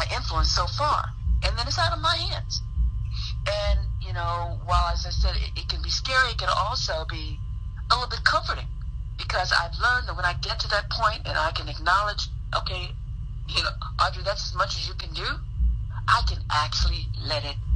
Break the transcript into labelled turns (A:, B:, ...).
A: influence so far, and then it's out of my hands. And, you know, while, as I said, it can be scary, it can also be a little bit comforting, because I've learned that when I get to that point and I can acknowledge, okay, you know, Audrey, that's as much as you can do, I can actually let it